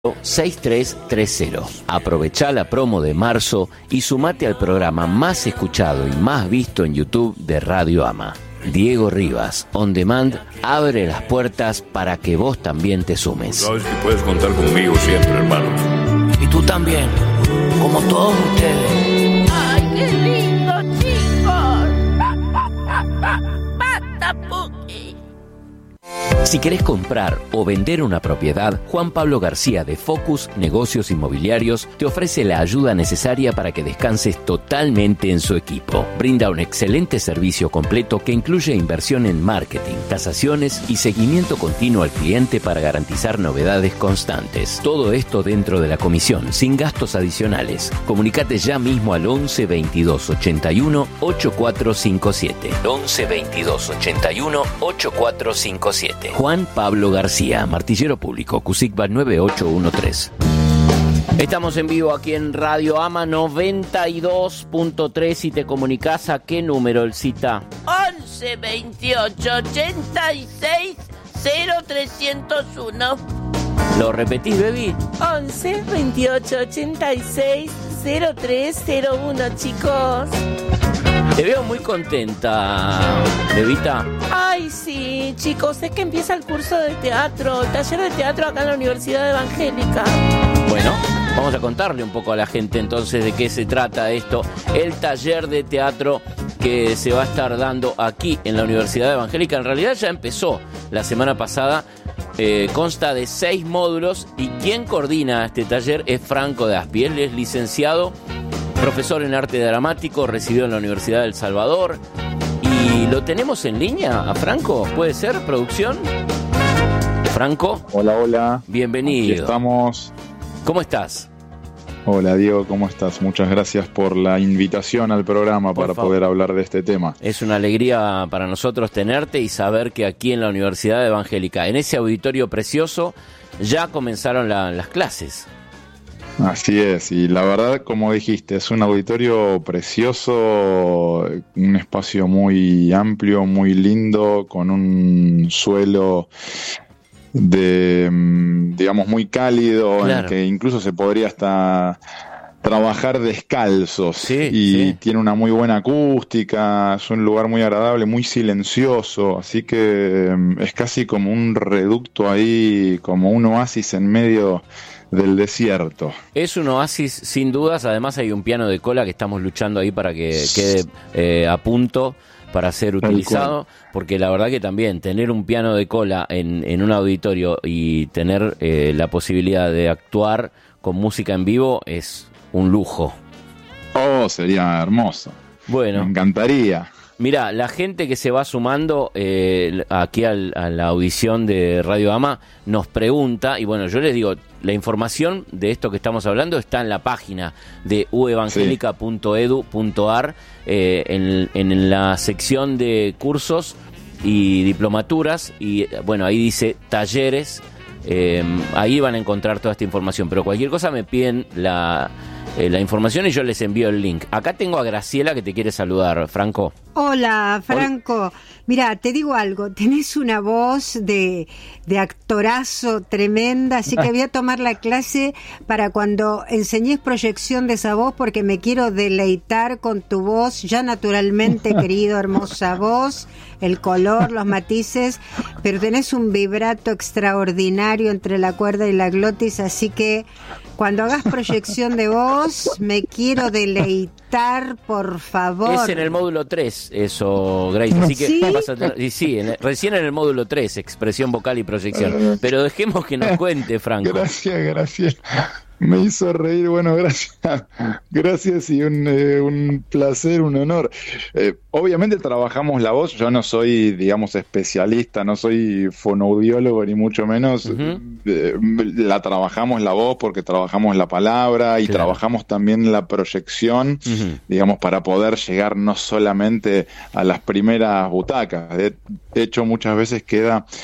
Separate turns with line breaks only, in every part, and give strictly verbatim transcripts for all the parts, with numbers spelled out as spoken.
seis tres tres cero. Aprovechá la promo de marzo y sumate al programa más escuchado y más visto en YouTube de Radio Ama. Diego Rivas, On Demand, abre las puertas para que vos también te sumes.
Sabes que puedes contar conmigo siempre, hermano.
Y tú también, como todos ustedes.
¡Ay, qué lindo, chicos! ¡Basta, Puki!
Si querés comprar o vender una propiedad, Juan Pablo García de Focus Negocios Inmobiliarios te ofrece la ayuda necesaria para que descanses totalmente en su equipo. Brinda un excelente servicio completo que incluye inversión en marketing, tasaciones y seguimiento continuo al cliente para garantizar novedades constantes. Todo esto dentro de la comisión, sin gastos adicionales. Comunicate ya mismo al once veintidós ochenta y uno ochenta y cuatro cincuenta y siete. once veintidós ochenta y uno ochenta y cuatro cincuenta y siete. Juan Pablo García, Martillero Público, CUSICBA nueve ocho uno tres. Estamos en vivo aquí en Radio Ama noventa y dos punto tres y te comunicás a qué número, el cita.
once veintiocho ochenta y seis cero trescientos uno.
¿Lo repetís, Bebi?
once veintiocho ochenta y seis cero tres cero uno, chicos.
Te veo muy contenta, Bebita.
Ay, sí, chicos, es que empieza el curso de teatro, el taller de teatro acá en la Universidad Evangélica.
Bueno, vamos a contarle un poco a la gente entonces de qué se trata esto. El taller de teatro que se va a estar dando aquí en la Universidad Evangélica, en realidad ya empezó la semana pasada, eh, consta de seis módulos y quien coordina este taller es Franco de Aspi. Él es licenciado, profesor en arte dramático, residió en la Universidad del Salvador. ¿Y lo tenemos en línea a Franco? ¿Puede ser, producción? Franco.
Hola, hola.
Bienvenido.
Aquí estamos.
¿Cómo estás?
Hola, Diego, ¿cómo estás? Muchas gracias por la invitación al programa
Por
para
favor.
poder hablar de este tema.
Es una alegría para nosotros tenerte y saber que aquí en la Universidad Evangélica, en ese auditorio precioso, ya comenzaron la, las clases.
Así es, y la verdad, como dijiste, es un auditorio precioso, un espacio muy amplio, muy lindo, con un suelo de, digamos, muy cálido,
Claro.
en el que incluso se podría hasta trabajar descalzos.
Sí,
y
sí.
tiene una muy buena acústica, es un lugar muy agradable, muy silencioso, así que es casi como un reducto ahí, como un oasis en medio del desierto.
Es un oasis sin dudas, además hay un piano de cola que estamos luchando ahí para que quede eh, a punto para ser utilizado, porque la verdad que también tener un piano de cola en, en un auditorio y tener eh, la posibilidad de actuar con música en vivo es un lujo.
Oh, sería hermoso.
Bueno.
Me encantaría.
Mira, la gente que se va sumando eh, aquí al, a la audición de Radio Ama nos pregunta, y bueno, yo les digo, la información de esto que estamos hablando está en la página de u evangelica punto edu punto ar, eh, en, en la sección de cursos y diplomaturas, y bueno, ahí dice talleres, eh, ahí van a encontrar toda esta información, pero cualquier cosa me piden la... Eh, la información y yo les envío el link. Acá tengo a Graciela que te quiere saludar, Franco.
Hola, Franco. Mira, te digo algo, tenés una voz de, de actorazo tremenda, así que voy a tomar la clase para cuando enseñes proyección de esa voz, porque me quiero deleitar con tu voz, ya naturalmente, querido, hermosa voz, el color, los matices, pero tenés un vibrato extraordinario entre la cuerda y la glotis, así que cuando hagas proyección de voz, me quiero deleitar, por favor.
Es en el módulo tres, eso, Grace. Así que
¿Sí?
vas a tener, y sí, en el- recién en el módulo tres, expresión vocal y proyección. Pero dejemos que nos cuente, Franco.
Gracias, gracias. Me hizo reír, bueno, gracias. Gracias y un, eh, un placer, un honor. Eh, obviamente trabajamos la voz, yo no soy, digamos, especialista, no soy fonoaudiólogo ni mucho menos.
Ujú.
Eh, la trabajamos la voz porque trabajamos la palabra y
Claro.
trabajamos también la proyección,
Ujú.
digamos, para poder llegar no solamente a las primeras butacas. De hecho, muchas veces queda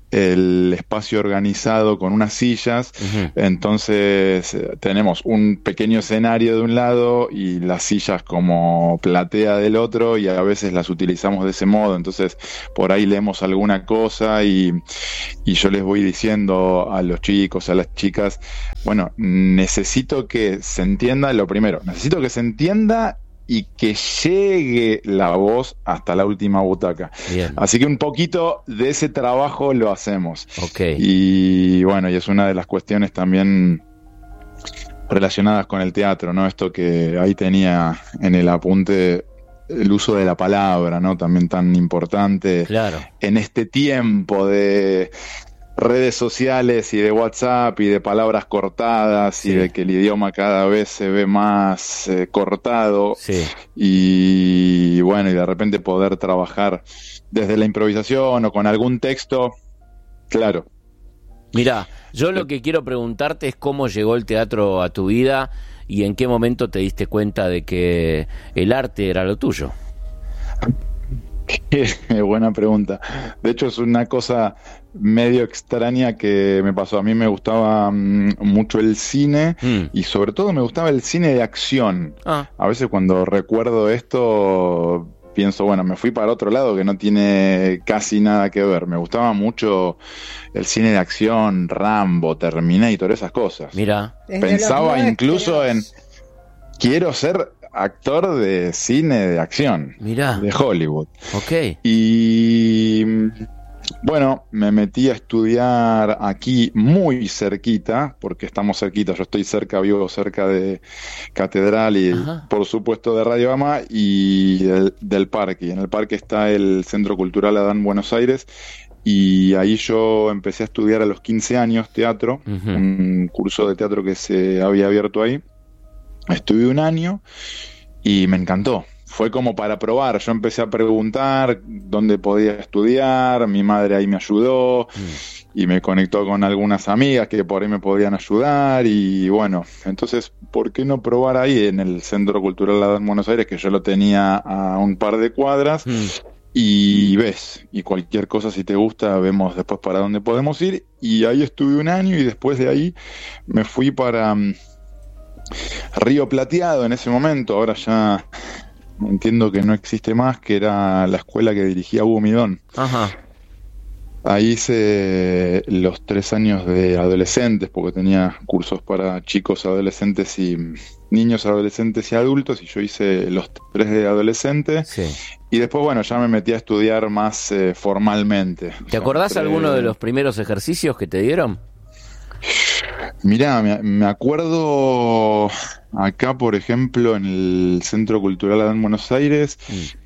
el espacio organizado con unas sillas, uh-huh. Entonces tenemos un pequeño escenario de un lado y las sillas como platea del otro, y a veces las utilizamos de ese modo. Entonces por ahí leemos alguna cosa y, y yo les voy diciendo a los chicos, a las chicas, bueno, necesito que se entienda lo primero, necesito que se entienda y que llegue la voz hasta la última butaca. Bien. Así que un poquito de ese trabajo lo hacemos.
Okay.
Y bueno, y es una de las cuestiones también relacionadas con el teatro, ¿no? Esto que ahí tenía en el apunte, el uso de la palabra, ¿no? También tan importante.
Claro.
En este tiempo de redes sociales y de WhatsApp y de palabras cortadas, sí. Y de que el idioma cada vez se ve más eh, cortado,
sí.
Y bueno, y de repente poder trabajar desde la improvisación o con algún texto, claro.
Mirá, yo lo que quiero preguntarte es cómo llegó el teatro a tu vida y en qué momento te diste cuenta de que el arte era lo tuyo.
Qué buena pregunta. De hecho, es una cosa medio extraña que me pasó. A mí me gustaba um, mucho el cine, mm. y sobre todo me gustaba el cine de acción.
Ah.
A veces cuando recuerdo esto pienso, bueno, me fui para otro lado que no tiene casi nada que ver. Me gustaba mucho el cine de acción, Rambo, Terminator, esas cosas.
Mira,
pensaba incluso en quiero ser actor de cine de acción.
Mirá.
De Hollywood.
Ok.
Y bueno, me metí a estudiar aquí muy cerquita, porque estamos cerquita, yo estoy cerca, vivo cerca de Catedral y Ajá. por supuesto de Radio Ama y del, del parque. Y en el parque está el Centro Cultural Adán Buenos Aires, y ahí yo empecé a estudiar a los quince años teatro, uh-huh. un curso de teatro que se había abierto ahí. Estuve un año y me encantó. Fue como para probar. Yo empecé a preguntar dónde podía estudiar. Mi madre ahí me ayudó mm. y me conectó con algunas amigas que por ahí me podían ayudar. Y bueno, entonces, ¿por qué no probar ahí en el Centro Cultural Adán Buenos Aires, que yo lo tenía a un par de cuadras? Mm. Y ves, y cualquier cosa, si te gusta, vemos después para dónde podemos ir. Y ahí estuve un año y después de ahí me fui para Río Plateado en ese momento. Ahora ya entiendo que no existe más, que era la escuela que dirigía Hugo Midón.
Ajá.
Ahí hice los tres años de adolescentes, porque tenía cursos para chicos, adolescentes y niños, adolescentes y adultos, y yo hice los tres de adolescentes.
Sí.
Y después, bueno, ya me metí a estudiar más eh, formalmente.
¿Te acordás
Entre...
alguno de los primeros ejercicios que te dieron?
Mirá, me, me acuerdo acá, por ejemplo, en el Centro Cultural Adán Buenos Aires, mm.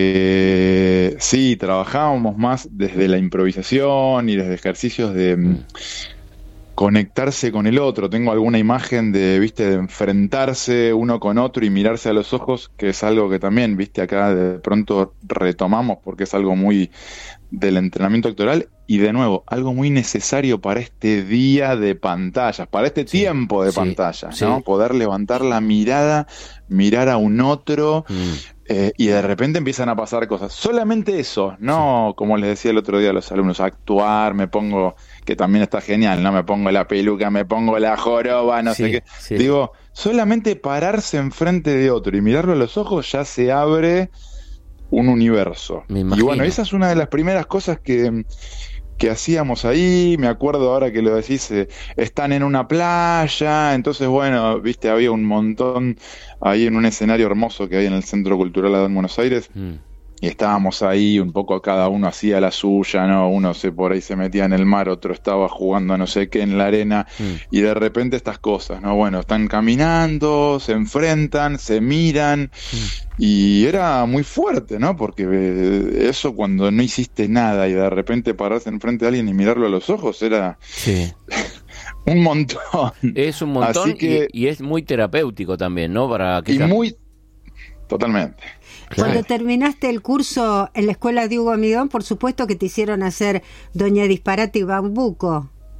que sí, trabajábamos más desde la improvisación y desde ejercicios de mm. conectarse con el otro. Tengo alguna imagen de, viste, de enfrentarse uno con otro y mirarse a los ojos, que es algo que también, viste, acá de pronto retomamos porque es algo muy del entrenamiento actoral. Y de nuevo, algo muy necesario para este día de pantallas, para este sí, tiempo de sí, pantallas, ¿no? Sí. Poder levantar la mirada, mirar a un otro, mm. eh, y de repente empiezan a pasar cosas. Solamente eso, no, sí. como les decía el otro día a los alumnos, actuar, me pongo, que también está genial, ¿no? Me pongo la peluca, me pongo la joroba, no sí, sé qué. Sí. Digo, solamente pararse enfrente de otro y mirarlo a los ojos, ya se abre un universo.
Me
y bueno, esa es una de las primeras cosas que... que hacíamos ahí. Me acuerdo ahora que lo decís, eh, están en una playa, entonces bueno, viste, había un montón ahí en un escenario hermoso que hay en el Centro Cultural Adán Buenos Aires, mm. y estábamos ahí un poco, cada uno hacía la suya, ¿no? Uno se por ahí se metía en el mar, otro estaba jugando a no sé qué en la arena, mm. y de repente estas cosas, ¿no? Bueno, están caminando, se enfrentan, se miran, mm. y era muy fuerte, ¿no? Porque eso, cuando no hiciste nada y de repente pararse enfrente de alguien y mirarlo a los ojos, era
sí.
un montón.
Es un montón.
Así que...
y, y es muy terapéutico también, ¿no? Para
y
aquellas...
muy... Totalmente.
Cuando
Claro.
terminaste el curso en la escuela de Hugo Midón, por supuesto que te hicieron hacer Doña Disparate y Bambuco.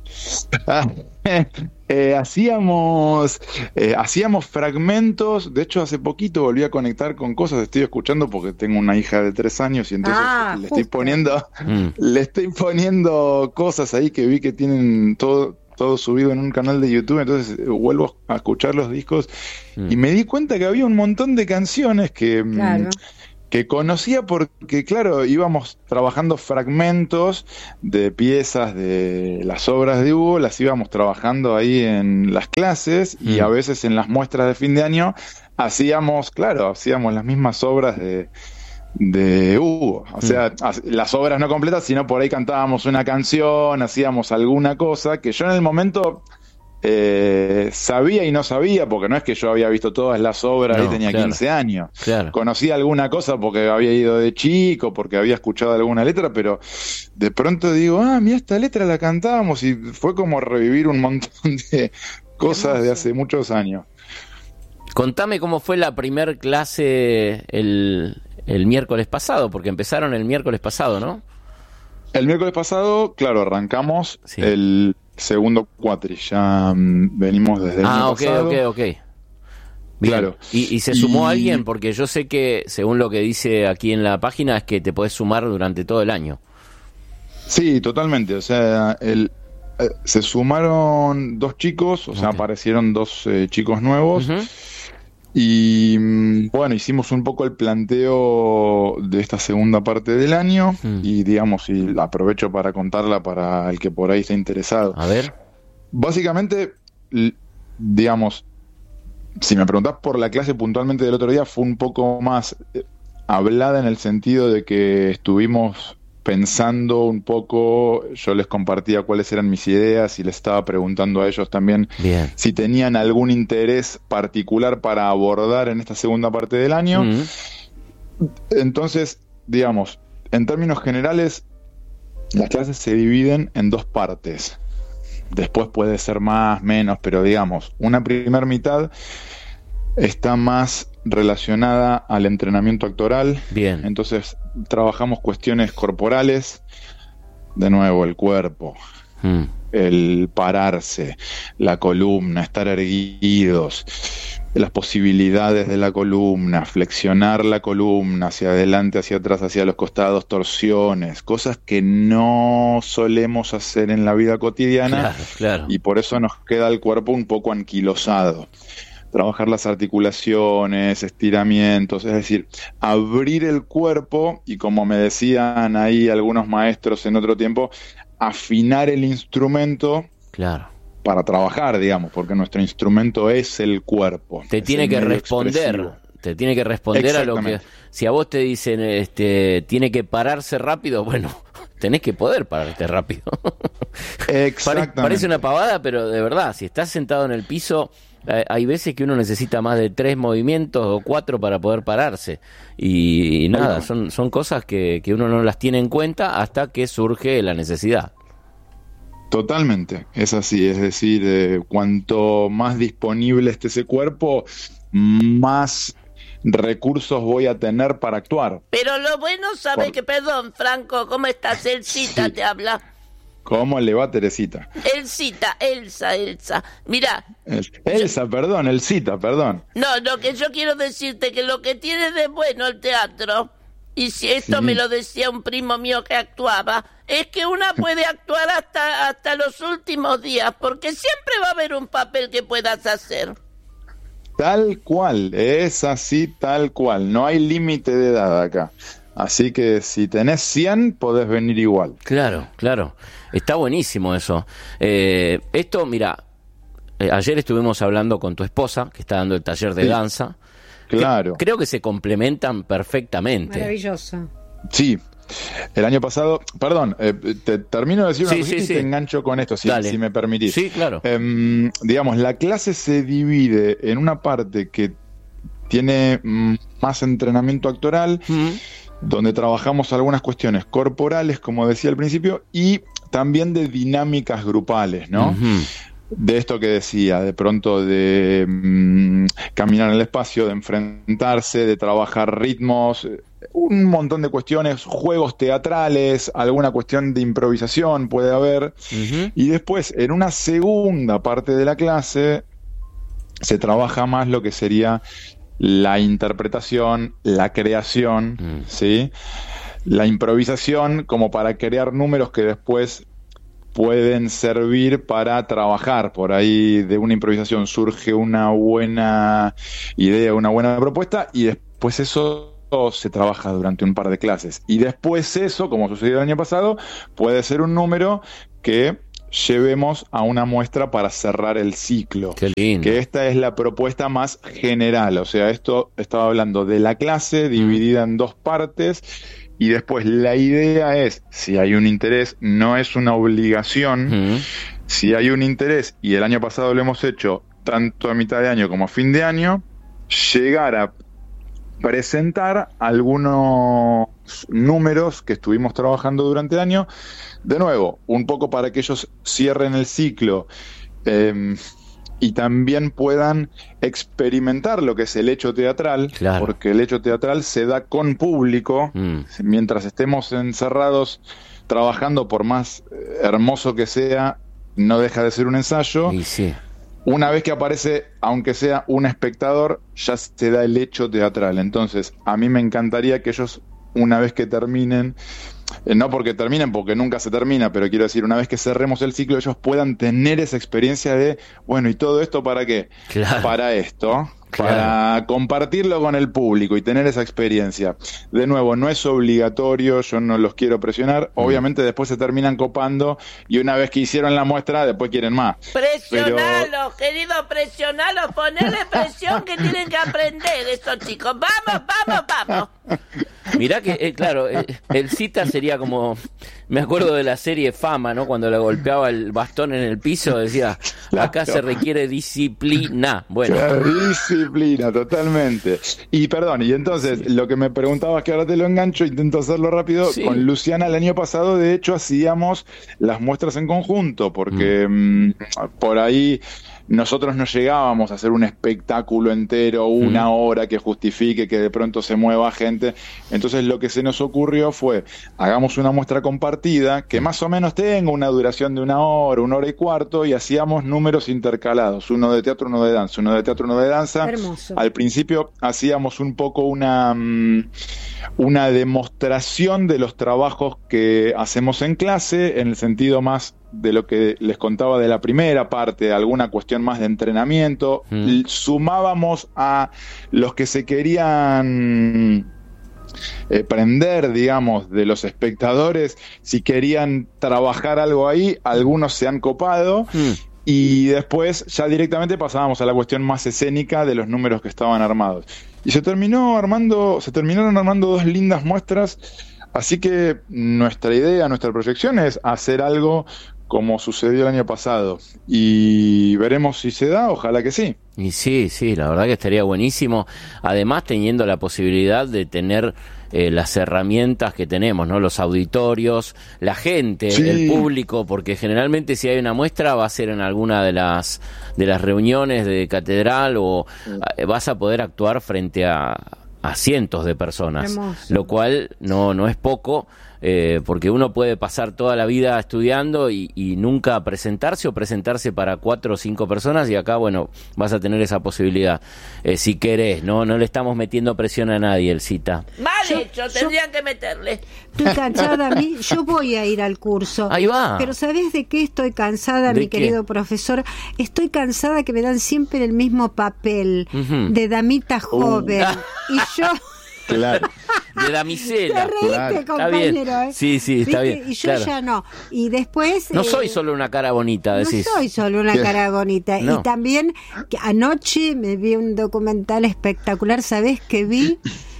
Ah, eh, hacíamos eh, hacíamos fragmentos. De hecho, hace poquito volví a conectar con cosas. Estoy escuchando porque tengo una hija de tres años y entonces
Ah,
le
justo.
estoy poniendo
Mm.
le estoy poniendo cosas ahí que vi que tienen todo todo subido en un canal de YouTube. Entonces eh, vuelvo a escuchar los discos
Mm.
y me di cuenta que había un montón de canciones que mm,
Claro.
que conocía porque, claro, íbamos trabajando fragmentos de piezas de las obras de Hugo, las íbamos trabajando ahí en las clases y
Mm.
a veces en las muestras de fin de año hacíamos, claro, hacíamos las mismas obras de, de Hugo. O sea, as- las obras no completas, sino por ahí cantábamos una canción, hacíamos alguna cosa que yo en el momento... Eh, sabía y no sabía, porque no es que yo había visto todas las obras
No,
y tenía
claro.
quince años.
Claro.
Conocía alguna cosa porque había ido de chico, porque había escuchado alguna letra, pero de pronto digo, ah, mira, esta letra la cantábamos y fue como revivir un montón de cosas de hace muchos años.
Contame cómo fue la primer clase el, el miércoles pasado, porque empezaron el miércoles pasado, ¿no?
El miércoles pasado, claro, arrancamos
Sí.
el segundo cuatri, ya mm, venimos desde el
Ah,
año
ok,
pasado.
ok, ok. Bien.
Claro.
¿Y, y se sumó
Y-
alguien? Porque yo sé que, según lo que dice aquí en la página, es que te podés sumar durante todo el año.
Sí, totalmente. O sea, el, eh, se sumaron dos chicos, o sea,
Ok.
aparecieron dos eh, chicos nuevos.
Ujú.
Y mm, bueno, hicimos un poco el planteo de esta segunda parte del año
Mm.
y digamos, y la aprovecho para contarla para el que por ahí esté interesado.
A ver.
Básicamente, l- digamos, si me preguntás por la clase puntualmente del otro día, fue un poco más eh, hablada en el sentido de que estuvimos pensando un poco, yo les compartía cuáles eran mis ideas y les estaba preguntando a ellos también
Bien.
si tenían algún interés particular para abordar en esta segunda parte del año.
Mm.
Entonces, digamos, en términos generales, las clases se dividen en dos partes. Después puede ser más, menos, pero digamos, una primera mitad está más relacionada al entrenamiento actoral.
Bien.
Entonces, trabajamos cuestiones corporales, de nuevo, el cuerpo,
Mm.
el pararse, la columna, estar erguidos, las posibilidades de la columna, flexionar la columna hacia adelante, hacia atrás, hacia los costados, torsiones, cosas que no solemos hacer en la vida cotidiana.
Claro, claro.
Y por eso nos queda el cuerpo un poco anquilosado. Trabajar las articulaciones, estiramientos, es decir, abrir el cuerpo y, como me decían ahí algunos maestros en otro tiempo, afinar el instrumento
Claro.
para trabajar, digamos, porque nuestro instrumento es el cuerpo.
Te
es
tiene
el
que
medio
responder.
expresivo.
Te tiene que responder a lo que...
Exactamente.
Si a vos te dicen, este, tiene que pararse rápido, bueno, tenés que poder pararte rápido. Pare-
Exactamente.
parece una pavada, pero de verdad, si estás sentado en el piso, eh, hay veces que uno necesita más de tres movimientos o cuatro para poder pararse. Y, y nada, son, son cosas que, que uno no las tiene en cuenta hasta que surge la necesidad.
Totalmente, es así, es decir, eh, cuanto más disponible esté ese cuerpo, más recursos voy a tener para actuar.
Pero lo bueno, ¿sabe
Por-
que Perdón, Franco, ¿cómo estás? Elcita
Sí.
te habla.
¿Cómo le va, Teresita?
Elcita, Elsa, Elsa. Mira,
El- Elsa, perdón, Elcita, perdón.
no, lo que yo quiero decirte que lo que tiene de bueno el teatro, y si esto
Sí.
me lo decía un primo mío que actuaba, es que una puede actuar hasta, hasta los últimos días, porque siempre va a haber un papel que puedas hacer.
Tal cual, es así, tal cual. No hay límite de edad acá. Así que si tenés cien, podés venir igual.
Claro, claro. Está buenísimo eso. Eh, esto, mira, eh, ayer estuvimos hablando con tu esposa, que está dando el taller de
Sí.
danza.
Claro.
Que- creo que se complementan perfectamente.
Maravilloso.
Sí. El año pasado, perdón, eh, te termino de decir una
Sí,
cosita
sí,
y
sí.
te engancho con esto, si,
Dale.
si me permitís.
Sí, claro.
Em, digamos, la clase se divide en una parte que tiene mm, más entrenamiento actoral,
Mm.
donde trabajamos algunas cuestiones corporales, como decía al principio, y también de dinámicas grupales, ¿no?
Ujú.
De esto que decía, de pronto de mm, caminar en el espacio, de enfrentarse, de trabajar ritmos, un montón de cuestiones, juegos teatrales, alguna cuestión de improvisación puede haber. Uh-huh. Y después, en una segunda parte de la clase, se trabaja más lo que sería la interpretación, la creación, uh-huh. ¿sí? La improvisación como para crear números que después pueden servir para trabajar. Por ahí de una improvisación surge una buena idea, una buena propuesta, y después eso se trabaja durante un par de clases. Y después eso, como sucedió el año pasado, puede ser un número que llevemos a una muestra para cerrar el ciclo.
Qué lindo.
Que esta es la propuesta más general. O sea, esto estaba hablando de la clase dividida en dos partes. Y después la idea es, si hay un interés, no es una obligación, uh-huh. si hay un interés, y el año pasado lo hemos hecho tanto a mitad de año como a fin de año, llegar a presentar algunos números que estuvimos trabajando durante el año, de nuevo, un poco para que ellos cierren el ciclo, eh, y también puedan experimentar lo que es el hecho teatral, claro. porque el hecho teatral se da con público, mm. mientras estemos encerrados trabajando, por más hermoso que sea, no deja de ser un ensayo.
Y sí.
Una vez que aparece, aunque sea un espectador, ya se da el hecho teatral. Entonces, a mí me encantaría que ellos, una vez que terminen, Eh, no porque terminen, porque nunca se termina, pero quiero decir, una vez que cerremos el ciclo, ellos puedan tener esa experiencia de, bueno, ¿y todo esto para qué?
Claro.
Para esto,
claro.
para compartirlo con el público y tener esa experiencia. De nuevo, no es obligatorio, yo no los quiero presionar, mm. obviamente después se terminan copando y una vez que hicieron la muestra, después quieren más.
Presionalos, pero... querido, presionalos, ponerle presión que tienen que aprender estos chicos. Vamos, vamos, vamos.
Mirá que, eh, claro, eh, el Cita sería como, me acuerdo de la serie Fama, ¿no? Cuando le golpeaba el bastón en el piso, decía, acá claro. se requiere disciplina. Bueno.
Claro, disciplina, totalmente. Y perdón, y entonces, sí. lo que me preguntabas, que ahora te lo engancho, intento hacerlo rápido, sí. con Luciana el año pasado, de hecho, hacíamos las muestras en conjunto, porque mm. mmm, por ahí... nosotros no llegábamos a hacer un espectáculo entero, una mm. hora que justifique que de pronto se mueva gente. Entonces lo que se nos ocurrió fue, hagamos una muestra compartida que más o menos tenga una duración de una hora, una hora y cuarto, y hacíamos números intercalados, uno de teatro, uno de danza, uno de teatro, uno de danza.
Hermoso.
Al principio hacíamos un poco una, una demostración de los trabajos que hacemos en clase, en el sentido más de lo que les contaba de la primera parte, alguna cuestión más de entrenamiento. Mm. Sumábamos a los que se querían eh, prender, digamos, de los espectadores, si querían trabajar algo ahí, algunos se han copado. Mm. Y después ya directamente pasábamos a la cuestión más escénica de los números que estaban armados. Y se terminó armando, se terminaron armando dos lindas muestras. Así que nuestra idea, nuestra proyección es hacer algo como sucedió el año pasado, y veremos si se da, ojalá que sí.
Y sí, sí, la verdad que estaría buenísimo, además teniendo la posibilidad de tener eh, las herramientas que tenemos, ¿no? Los auditorios, la gente, sí. el público, porque generalmente si hay una muestra va a ser en alguna de las de las reuniones de catedral, o eh, vas a poder actuar frente a, a cientos de personas, Hermoso. Lo cual no, no es poco. Eh, porque uno puede pasar toda la vida estudiando y, y nunca presentarse o presentarse para cuatro o cinco personas, y acá, bueno, vas a tener esa posibilidad, eh, si querés, no no le estamos metiendo presión a nadie, el Cita.
Mal hecho, tendrían que meterle.
Estoy cansada, a mí, yo voy a ir al curso.
Ahí va.
Pero ¿sabés de qué estoy cansada, mi qué? querido profesor? Estoy cansada que me dan siempre el mismo papel, uh-huh. de damita joven, uh. y yo...
Claro, de damisela.
Te reíste,
claro.
compañero,
Está bien.
¿eh?
Sí, sí, está
¿Viste?
bien.
Y yo
claro.
ya no. Y después...
No
eh,
soy solo una cara bonita, decís.
No soy solo una cara bonita. No. Y también, que anoche me vi un documental espectacular, ¿sabés qué vi?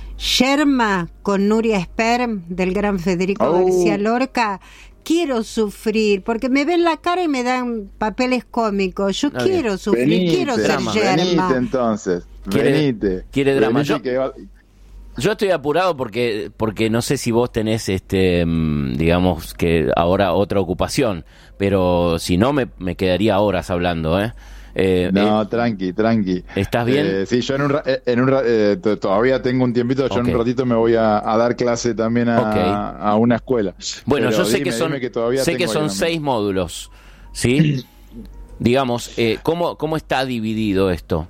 Yerma con Nuria Sperm, del gran Federico oh. García Lorca. Quiero sufrir, porque me ven la cara y me dan papeles cómicos. Yo no, quiero bien. sufrir,
venite,
quiero
drama.
ser Yerma.
Venite entonces,
quiere,
venite.
Quiere drama.
Venite
Yo...
que va...
Yo estoy apurado porque porque no sé si vos tenés, este digamos que ahora otra ocupación, pero si no me, me quedaría horas hablando, ¿eh? Eh,
no,
eh,
tranqui, tranqui.
¿Estás bien?
Eh, sí, yo en un, ra- en un ra- eh, t- todavía tengo un tiempito, yo
Ok.
en un ratito me voy a, a dar clase también a,
Ok.
a una escuela.
Bueno,
Pero
yo sé
dime,
que son,
dime que todavía
sé que
tengo
son
ahí una-
seis módulos, ¿sí? Digamos, eh, ¿cómo, ¿cómo está dividido esto?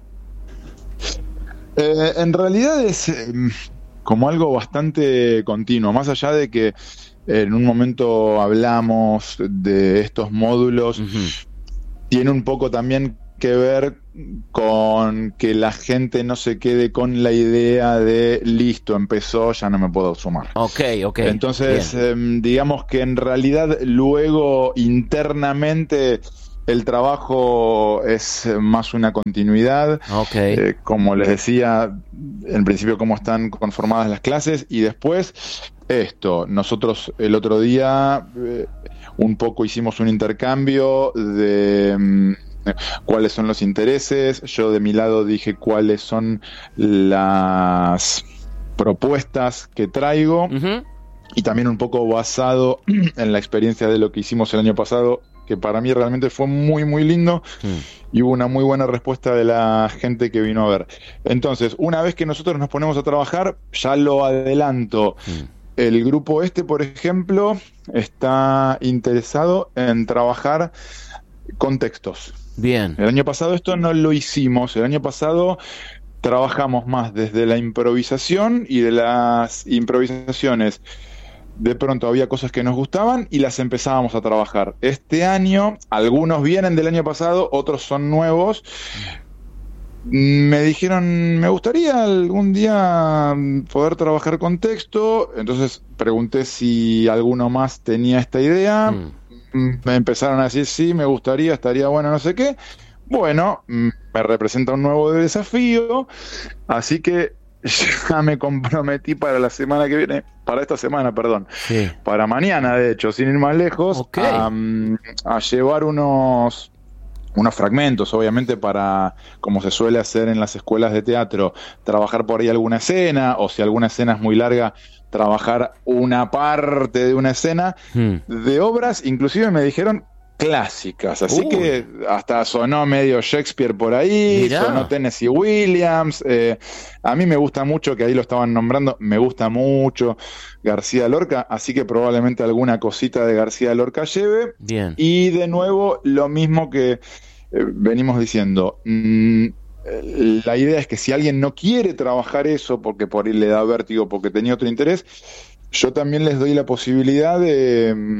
Eh, en realidad es eh, como algo bastante continuo, más allá de que en un momento hablamos de estos módulos,
Ujú.
tiene un poco también que ver con que la gente no se quede con la idea de listo, empezó, ya no me puedo sumar.
Ok, ok.
Entonces,
bien.
eh, digamos que en realidad luego internamente el trabajo es más una continuidad.
Ok.
Eh, como les decía, en principio cómo están conformadas las clases y después esto. Nosotros el otro día eh, un poco hicimos un intercambio de mm, cuáles son los intereses. Yo de mi lado dije cuáles son las propuestas que traigo.
Ujú.
Y también un poco basado en la experiencia de lo que hicimos el año pasado, que para mí realmente fue muy, muy lindo
Mm.
y hubo una muy buena respuesta de la gente que vino a ver. Entonces, una vez que nosotros nos ponemos a trabajar, ya lo adelanto,
Mm.
el grupo este, por ejemplo, está interesado en trabajar con textos.
Bien.
El año pasado esto no lo hicimos, el año pasado trabajamos más desde la improvisación y de las improvisaciones. De pronto había cosas que nos gustaban y las empezábamos a trabajar. Este año, algunos vienen del año pasado, otros son nuevos. Me dijeron, me gustaría algún día poder trabajar con texto. Entonces pregunté si alguno más tenía esta idea.
Mm.
Me empezaron a decir, sí, me gustaría, estaría bueno, no sé qué. Bueno, me representa un nuevo desafío. Así que ya me comprometí para la semana que viene, para esta semana, perdón,
Sí.
para mañana, de hecho, sin ir más lejos,
Ok.
a, a llevar unos, unos fragmentos, obviamente, para, como se suele hacer en las escuelas de teatro, trabajar por ahí alguna escena, o si alguna escena es muy larga, trabajar una parte de una escena,
Mm.
de obras, inclusive me dijeron clásicas, así
Uy.
que hasta sonó medio Shakespeare por ahí,
Mirá.
sonó Tennessee Williams, eh, a mí me gusta mucho, que ahí lo estaban nombrando, me gusta mucho García Lorca, así que probablemente alguna cosita de García Lorca lleve,
Bien.
y de nuevo lo mismo que eh, venimos diciendo, mm, eh, la idea es que si alguien no quiere trabajar eso, porque por ahí le da vértigo, porque tenía otro interés, yo también les doy la posibilidad de mm,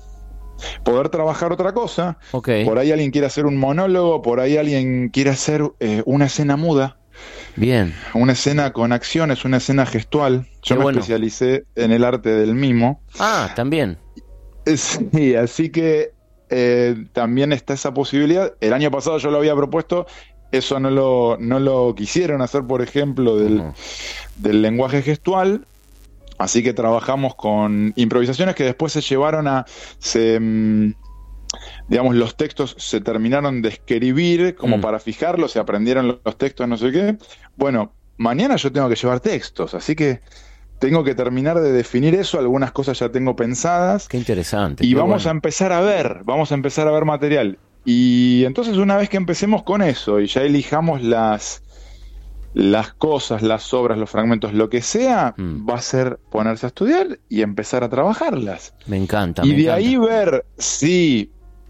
poder trabajar otra cosa.
Ok.
Por ahí alguien quiere hacer un monólogo, por ahí alguien quiere hacer eh, una escena muda,
Bien.
una escena con acciones, una escena gestual. Yo
Qué
me
bueno.
especialicé en el arte del mimo.
Ah, también.
Eh, Sí, así que eh, también está esa posibilidad. El año pasado yo lo había propuesto, eso no lo, no lo quisieron hacer, por ejemplo, del,
Ujú.
del lenguaje gestual. Así que trabajamos con improvisaciones que después se llevaron a... Se, mm, digamos, los textos se terminaron de escribir como
Mm.
para fijarlos, se aprendieron los, los textos, no sé qué. Bueno, mañana yo tengo que llevar textos, así que tengo que terminar de definir eso. Algunas cosas ya tengo pensadas.
Qué interesante.
Y
qué
vamos a
bueno.
empezar a ver, vamos a empezar a ver material. Y entonces una vez que empecemos con eso y ya elijamos las, las cosas, las obras, los fragmentos, lo que sea,
Mm.
va a ser ponerse a estudiar y empezar a trabajarlas.
Me encanta.
Y
me
de
encanta.
ahí ver si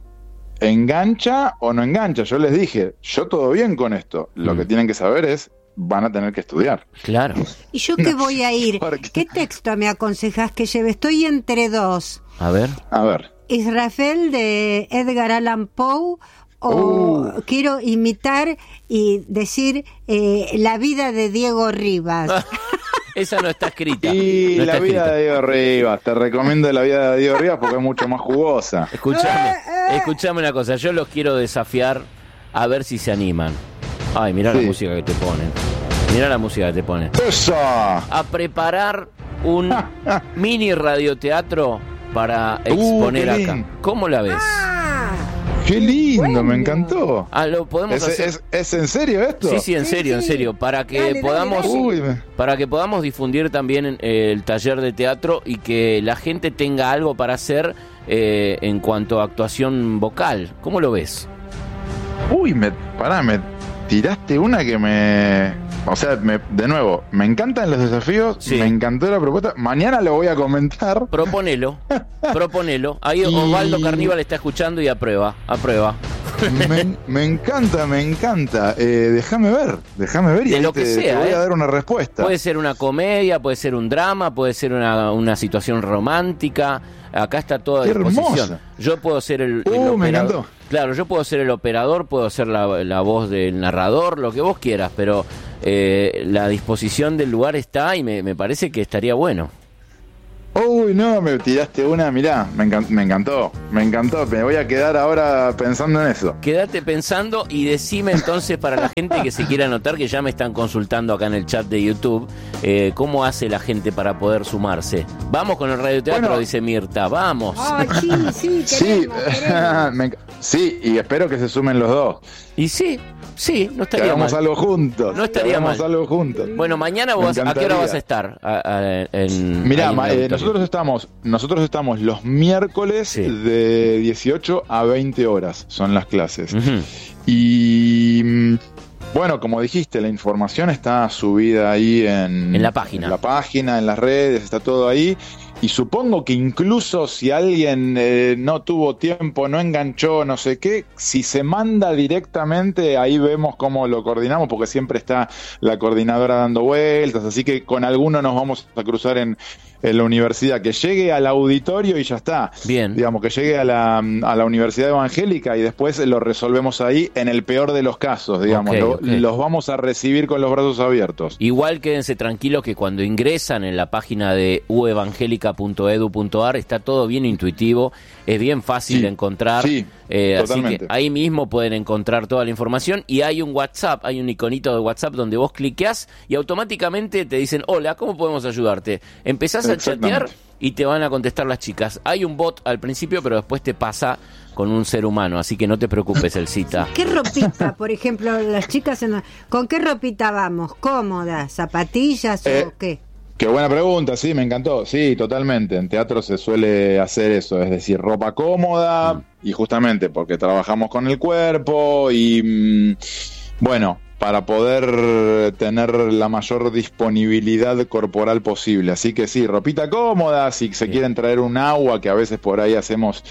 engancha o no engancha. Yo les dije, yo todo bien con esto. Lo
Mm.
que tienen que saber es, van a tener que estudiar.
Claro.
¿Y yo qué voy a ir?
¿Por qué?
¿Qué texto me aconsejas que lleve? Estoy entre dos.
A ver.
A ver.
Israfel de Edgar Allan Poe o
Uh.
quiero imitar y decir eh, La vida de Diego Rivas.
Esa no está escrita.
Y
no
la
está
vida
escrita.
de Diego Rivas, te recomiendo la vida de Diego Rivas porque es mucho más jugosa.
Escuchame,
Eh,
escuchame una cosa. Yo los quiero desafiar a ver si se animan. Ay, mirá la
Sí.
música que te ponen. Mirá la música que te ponen.
¡Eso!
A preparar un mini radioteatro para exponer
qué
acá.
lindo.
¿Cómo la ves?
¡Qué lindo!
Bueno.
Me encantó.
Ah, lo podemos
¿Es,
hacer.
es, es en serio esto?
Sí, sí, en
Sí,
serio, en
sí.
serio, para que
Dale, dale,
podamos
dale.
Uy, me-
para que podamos difundir también eh, el taller de teatro y que la gente tenga algo para hacer eh, en cuanto a actuación vocal. ¿Cómo lo ves?
Uy, me, pará, me tiraste una que me... O sea, me, de nuevo, me encantan los desafíos, sí. Me encantó la propuesta. Mañana lo voy a comentar.
Proponelo, proponelo. Ahí y... Osvaldo Carníbal está escuchando y aprueba, aprueba.
Me, me encanta, me encanta. Eh, déjame ver, déjame ver y
de
ahí
lo
te,
que sea,
te voy
eh.
a dar una respuesta.
Puede ser una comedia, puede ser un drama, puede ser una, una situación romántica. Acá está todo a disposición. Yo puedo ser el, el
uh,
operador.
Me encantó.
Claro, yo puedo ser el operador, puedo ser la, la voz del narrador, lo que vos quieras, pero eh, la disposición del lugar está y me, me parece que estaría bueno.
Uy, no, me tiraste una, mirá, me, encan- me encantó, me encantó, me voy a quedar ahora pensando en eso.
Quédate pensando y decime entonces para la gente que se quiera anotar, que ya me están consultando acá en el chat de YouTube, eh, ¿cómo hace la gente para poder sumarse? Vamos con el radioteatro, bueno, dice Mirta, vamos.
Ay, sí, sí, queremos,
sí,
queremos.
me, sí, y espero que se sumen los dos.
Y sí, sí, no estaría
que hagamos
mal.
algo juntos.
No estaría
hagamos
mal.
algo juntos.
Bueno, mañana vos, ¿a qué hora vas a estar? A, a, en,
Mirá, ma, eh, nosotros estamos, nosotros estamos los miércoles sí. de dieciocho a veinte horas, son las clases. Uh-huh. Y bueno, como dijiste, la información está subida ahí en,
en la página.
En la página, en las redes, está todo ahí. Y supongo que incluso si alguien eh, no tuvo tiempo, no enganchó, no sé qué, si se manda directamente, ahí vemos cómo lo coordinamos, porque siempre está la coordinadora dando vueltas, así que con alguno nos vamos a cruzar en, en la universidad, que llegue al auditorio y ya está.
Bien.
Digamos, que llegue a la, a la Universidad Evangélica y después lo resolvemos ahí en el peor de los casos, digamos.
Okay,
lo,
okay.
Los vamos a recibir con los brazos abiertos.
Igual quédense tranquilos que cuando ingresan en la página de u evangélica punto edu punto ar está todo bien intuitivo, es bien fácil
sí,
de encontrar,
sí,
eh, así
totalmente.
que ahí mismo pueden encontrar toda la información y hay un WhatsApp, hay un iconito de WhatsApp donde vos cliqueás y automáticamente te dicen, hola, ¿cómo podemos ayudarte? Empezás a chatear y te van a contestar las chicas. Hay un bot al principio, pero después te pasa con un ser humano, así que no te preocupes, Elcita.
¿Qué ropita, por ejemplo, las chicas, en la... ¿con qué ropita vamos? ¿Cómodas? ¿Zapatillas
eh,
o qué?
Qué buena pregunta, sí, me encantó. Sí, totalmente. En teatro se suele hacer eso, es decir, ropa cómoda, mm. y justamente porque trabajamos con el cuerpo y, mmm, bueno, para poder tener la mayor disponibilidad corporal posible. Así que sí, ropita cómoda, si se Bien. quieren traer un agua, que a veces por ahí hacemos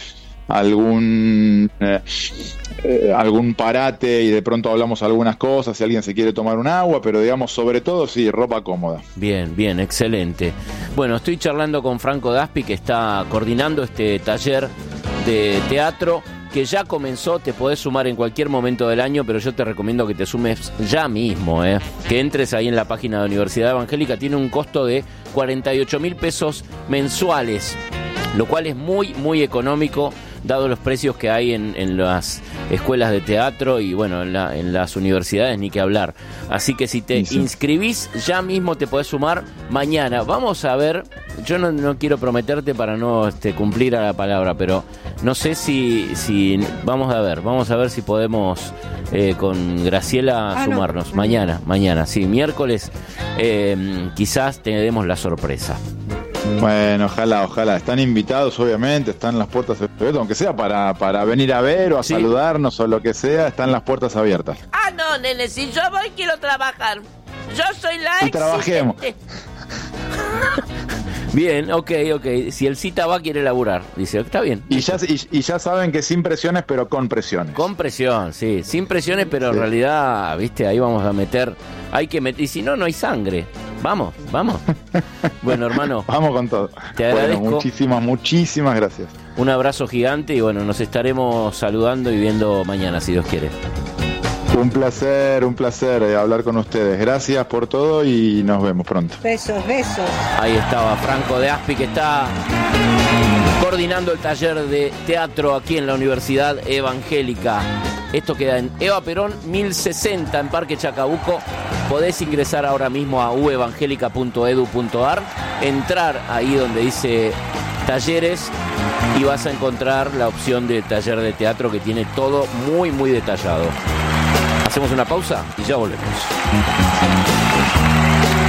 algún eh, eh, algún parate y de pronto hablamos algunas cosas, si alguien se quiere tomar un agua, pero digamos, sobre todo, sí, ropa cómoda.
Bien, bien, excelente. Bueno, estoy charlando con Franco Daspi, que está coordinando este taller de teatro que ya comenzó. Te podés sumar en cualquier momento del año, pero yo te recomiendo que te sumes ya mismo, ¿eh? Que entres ahí en la página de Universidad Evangélica. Tiene un costo de cuarenta y ocho mil pesos mensuales, lo cual es muy, muy económico, dado los precios que hay en, en las escuelas de teatro y bueno, en, la, en las universidades, ni que hablar. Así que si te sí. inscribís, ya mismo te podés sumar mañana. Vamos a ver, yo no, no quiero prometerte para no este, cumplir a la palabra, pero no sé si, si vamos a ver, vamos a ver si podemos eh, con Graciela ah, sumarnos. No. Mañana, mañana, sí, miércoles, eh, quizás te demos la sorpresa.
Bueno, ojalá, ojalá. Están invitados, obviamente, están las puertas abiertas, aunque sea para, para venir a ver o a sí. saludarnos o lo que sea, están las puertas abiertas.
Ah, no, nene, si yo voy quiero trabajar. Yo soy la
y trabajemos.
Bien, ok, ok. Si el cita va, quiere laburar. Dice, está bien.
Y ya, y, y ya saben que sin presiones, pero con presiones.
Con presión, sí. Sin presiones, pero sí. en realidad, viste, ahí vamos a meter... Hay que meter... Y si no, no hay sangre. Vamos, vamos. Bueno, hermano.
Vamos con todo.
Te agradezco.
Bueno, muchísimas, muchísimas gracias.
Un abrazo gigante y bueno, nos estaremos saludando y viendo mañana, si Dios quiere.
Un placer, un placer eh, hablar con ustedes. Gracias por todo y nos vemos pronto.
Besos, besos.
Ahí estaba Franco Daspi, que está coordinando el taller de teatro aquí en la Universidad Evangélica. Esto queda en Eva Perón mil sesenta en Parque Chacabuco. Podés ingresar ahora mismo a u evangélica punto edu punto ar, entrar ahí donde dice talleres y vas a encontrar la opción de taller de teatro que tiene todo muy, muy detallado. Hacemos una pausa y ya volvemos.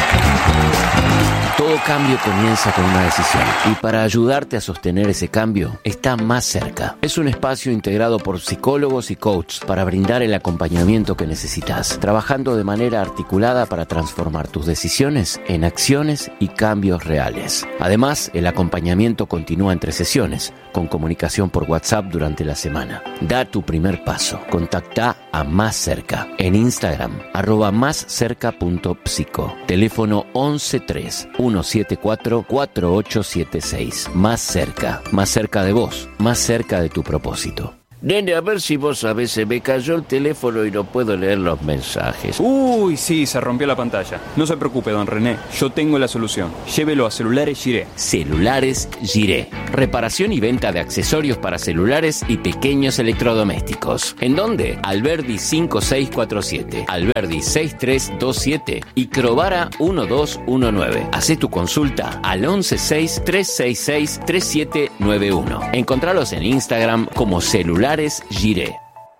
Todo cambio comienza con una decisión y para ayudarte a sostener ese cambio está Más Cerca. Es un espacio integrado por psicólogos y coaches para brindar el acompañamiento que necesitas, trabajando de manera articulada para transformar tus decisiones en acciones y cambios reales. Además, el acompañamiento continúa entre sesiones, con comunicación por WhatsApp durante la semana. Da tu primer paso. Contacta a Más Cerca en Instagram, arroba más cerca punto psico. Teléfono once tres uno siete cuatro cuatro ocho siete seis. Más Cerca, más cerca de vos, más cerca de tu propósito.
Nene, a ver si vos sabés, se me cayó el teléfono y no puedo leer los mensajes.
Uy, sí, se rompió la pantalla. No se preocupe, don René, yo tengo la solución. Llévelo a Celulares Giré.
Celulares Giré. Reparación y venta de accesorios para celulares y pequeños electrodomésticos. ¿En dónde? Alberdi cinco seis cuatro siete, Alberdi seis tres dos siete y Crovara uno dos uno nueve. Hacé tu consulta al once seis tres seis seis tres siete nueve uno. Encontralos en Instagram como Celulares Giré.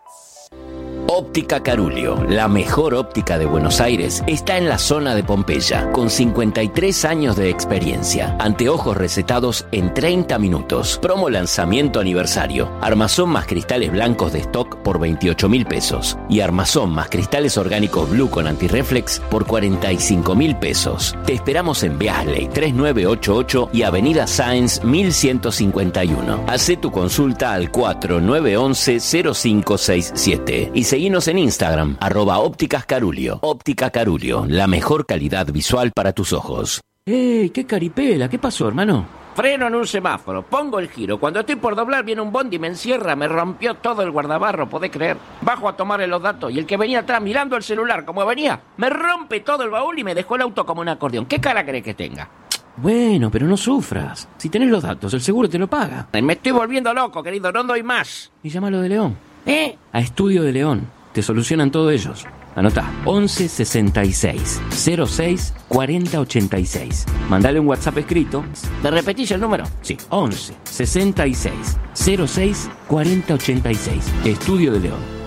Óptica Carulio, la mejor óptica de Buenos Aires, está en la zona de Pompeya, con cincuenta y tres años de experiencia. Anteojos recetados en treinta minutos. Promo lanzamiento aniversario. Armazón más cristales blancos de stock por veintiocho mil pesos. Y armazón más cristales orgánicos Blue con antirreflex por cuarenta y cinco mil pesos. Te esperamos en Beasley tres nueve ocho ocho y Avenida Sáenz mil ciento cincuenta y uno. Hacé tu consulta al cuatro nueve once cero cinco seis siete y seguinos en Instagram, arroba ópticas Carulio. Óptica Carulio, la mejor calidad visual para tus ojos.
¡Ey, qué caripela! ¿Qué pasó, hermano? Freno en un semáforo, pongo el giro. Cuando estoy por doblar viene un bondi y me encierra. Me rompió todo el guardabarro, ¿podés creer? Bajo a tomarle los datos y el que venía atrás mirando el celular como venía, me rompe todo el baúl y me dejó el auto como un acordeón. ¿Qué cara crees que tenga?
Bueno, pero no sufras. Si tenés los datos, el seguro te lo paga.
Me estoy volviendo loco, querido, no doy más.
Y llámalo de León.
¿Eh?
A Estudio de León. Te solucionan todo ellos. Anotá, once sesenta y seis cero seis cuarenta ochenta y seis. Mandale un WhatsApp escrito.
¿Me repetís el número?
Sí, once sesenta y seis cero seis cuarenta ochenta y seis. Estudio de León.